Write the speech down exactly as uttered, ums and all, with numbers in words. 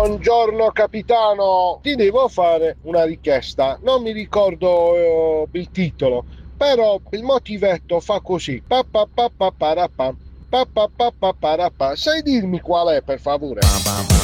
Buongiorno capitano, ti devo fare una richiesta. Non mi ricordo eh, il titolo, però il motivetto fa così. Pa pa pa pa pa ra pa. Pa pa pa pa pa ra pa. Sai dirmi qual è, per favore?